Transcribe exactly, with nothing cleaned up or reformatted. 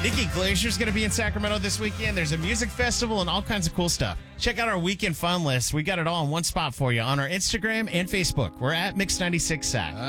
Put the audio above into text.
Nikki Glazier's going to be in Sacramento this weekend. There's a music festival and all kinds of cool stuff. Check out our weekend fun list. We got it all in one spot for you on our Instagram and Facebook. We're at Mix ninety-six Sac.